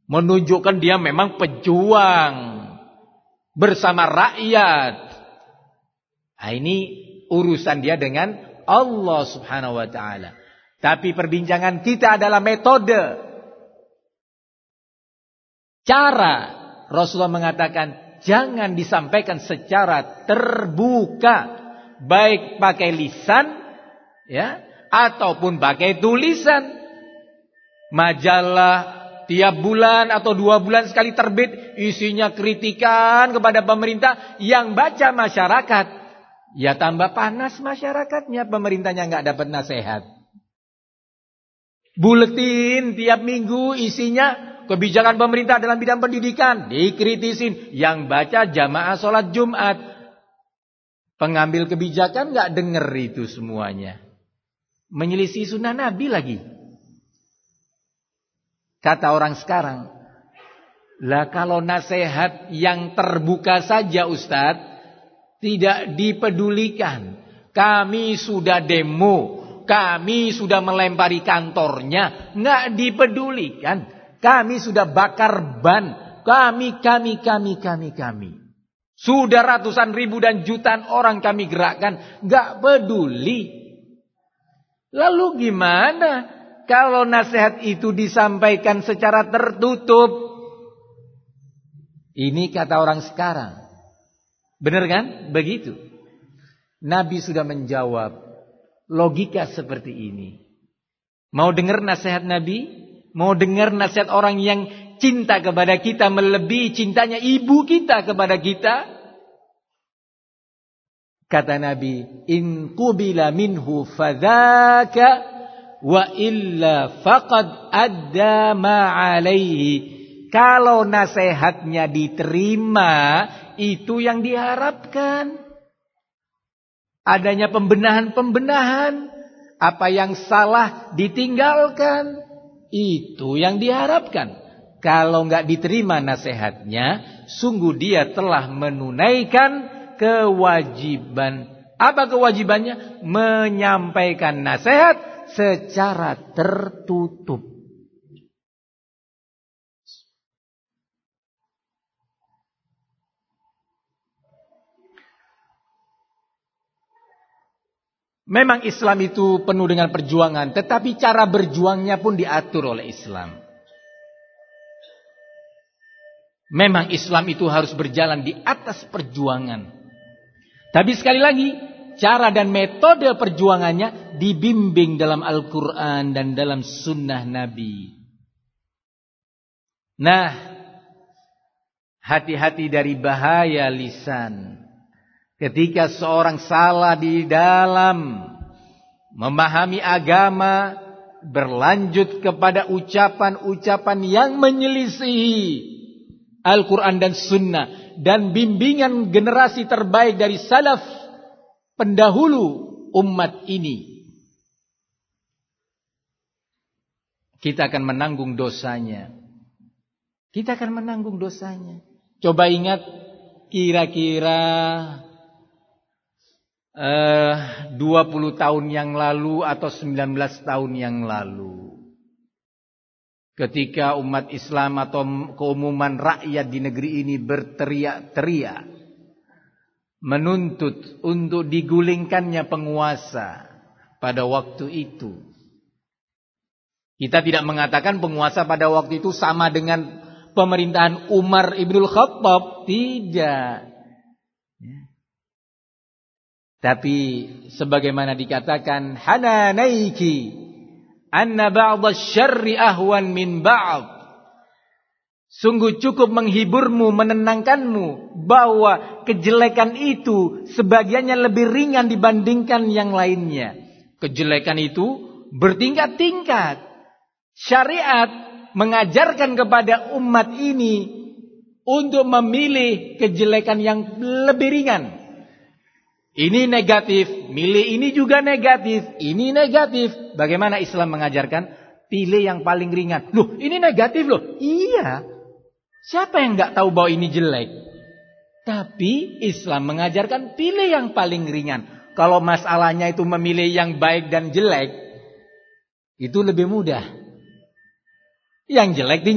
Menunjukkan dia memang pejuang bersama rakyat. Nah, ini urusan dia dengan Allah Subhanahu wa ta'ala. Tapi perbincangan kita adalah metode. Cara. Rasulullah mengatakan jangan disampaikan secara terbuka, baik pakai lisan ya ataupun pakai tulisan. Majalah tiap bulan atau 2 bulan sekali terbit, isinya kritikan kepada pemerintah, yang baca masyarakat. Ya tambah panas masyarakatnya, pemerintahnya nggak dapat nasihat. Buletin tiap minggu isinya kebijakan pemerintah dalam bidang pendidikan, dikritisin. Yang baca jamaah sholat Jumat. Pengambil kebijakan nggak denger itu semuanya. Menyelisih sunnah Nabi lagi. Kata orang sekarang, lah kalau nasihat yang terbuka saja Ustadz tidak dipedulikan. Kami sudah demo, kami sudah melempari kantornya, nggak dipedulikan. Kami sudah bakar ban, kami. Sudah ratusan ribu dan jutaan orang kami gerakkan, nggak peduli. Lalu gimana kalau nasihat itu disampaikan secara tertutup? Ini kata orang sekarang. Benar kan? Begitu. Nabi sudah menjawab logika seperti ini. Mau dengar nasihat Nabi? Mau dengar nasihat orang yang cinta kepada kita melebihi cintanya ibu kita kepada kita? Kata Nabi, in qubila minhu fadzaka wa illa faqad adda ma alaihi. Kalau nasihatnya diterima, itu yang diharapkan. Adanya pembenahan-pembenahan, apa yang salah ditinggalkan, itu yang diharapkan. Kalau enggak diterima nasihatnya, sungguh dia telah menunaikan kewajiban. Apa kewajibannya? Menyampaikan nasihat secara tertutup. Memang Islam itu penuh dengan perjuangan, tetapi cara berjuangnya pun diatur oleh Islam. Memang Islam itu harus berjalan di atas perjuangan. Tapi sekali lagi, cara dan metode perjuangannya dibimbing dalam Al-Quran dan dalam sunnah Nabi. Nah, hati-hati dari bahaya lisan. Ketika seorang salah di dalam memahami agama, berlanjut kepada ucapan-ucapan yang menyelisihi Al-Quran dan Sunnah, dan bimbingan generasi terbaik dari salaf pendahulu umat ini, kita akan menanggung dosanya. Kita akan menanggung dosanya. Coba ingat, kira-kira 20 tahun yang lalu atau 19 tahun yang lalu, ketika umat Islam atau keumuman rakyat di negeri ini berteriak-teriak menuntut untuk digulingkannya penguasa pada waktu itu. Kita tidak mengatakan penguasa pada waktu itu sama dengan pemerintahan Umar Ibnul Khattab, tidak. Tapi sebagaimana dikatakan, hananaiki anna ba'dha syarri ahwan min ba'd. Sungguh cukup menghiburmu, menenangkanmu bahwa kejelekan itu sebagiannya lebih ringan dibandingkan yang lainnya. Kejelekan itu bertingkat-tingkat. Syariat mengajarkan kepada umat ini untuk memilih kejelekan yang lebih ringan. Ini negatif, milih ini juga negatif, ini negatif. Bagaimana Islam mengajarkan? Pilih yang paling ringan. Loh, ini negatif loh. Iya. Siapa yang nggak tahu bahwa ini jelek? Tapi Islam mengajarkan pilih yang paling ringan. Kalau masalahnya itu memilih yang baik dan jelek, itu lebih mudah. Yang jelek